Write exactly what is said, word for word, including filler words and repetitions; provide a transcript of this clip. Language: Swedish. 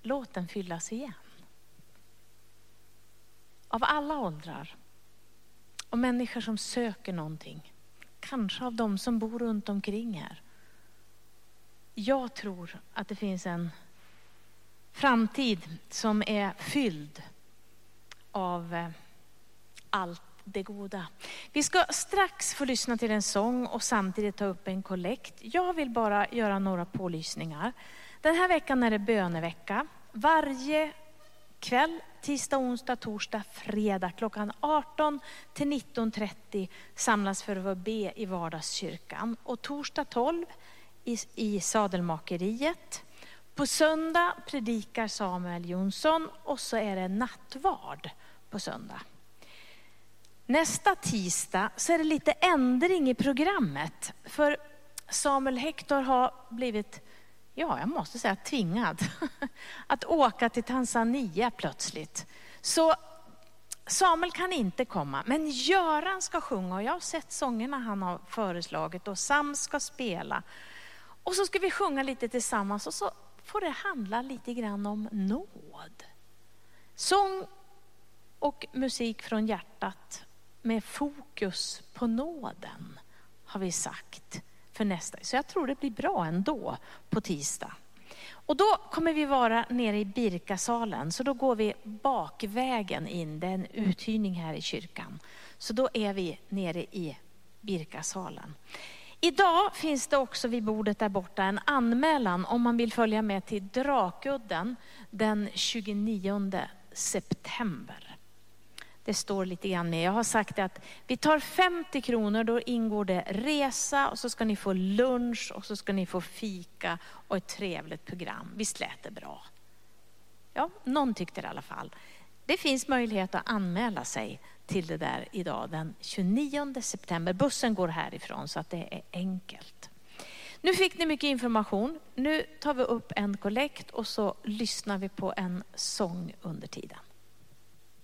låt den fyllas igen. Av alla åldrar. Och människor som söker någonting. Kanske av de som bor runt omkring här. Jag tror att det finns en framtid som är fylld av allt det goda. Vi ska strax få lyssna till en sång och samtidigt ta upp en kollekt. Jag vill bara göra några pålysningar. Den här veckan är det bönevecka. Varje kväll, tisdag, onsdag, torsdag, fredag klockan arton till nitton trettio samlas för att be i vardagskyrkan. Och torsdag tolv i, i Sadelmakeriet. På söndag predikar Samuel Jonsson och så är det nattvard på söndag. Nästa tisdag så är det lite ändring i programmet. För Samuel Hector har blivit, ja jag måste säga tvingad, att åka till Tanzania plötsligt. Så Samuel kan inte komma, men Göran ska sjunga och jag har sett sångerna han har föreslagit och Sam ska spela. Och så ska vi sjunga lite tillsammans och så får det handla lite grann om nåd. Sång och musik från hjärtat med fokus på nåden har vi sagt för nästa. Så jag tror det blir bra ändå på tisdag. Och då kommer vi vara nere i Birkasalen. Så då går vi bakvägen in. Det är en uthyrning här i kyrkan. Så då är vi nere i Birkasalen. Idag finns det också vid bordet där borta en anmälan om man vill följa med till Drakudden den tjugonionde september. Det står lite grann med. Jag har sagt att vi tar femtio kronor, då ingår det resa och så ska ni få lunch och så ska ni få fika och ett trevligt program. Visst lät det bra? Ja, någon tyckte det i alla fall. Det finns möjlighet att anmäla sig till det där idag den tjugonionde september. Bussen går härifrån så att det är enkelt. Nu fick ni mycket information. Nu tar vi upp en kollekt och så lyssnar vi på en sång under tiden.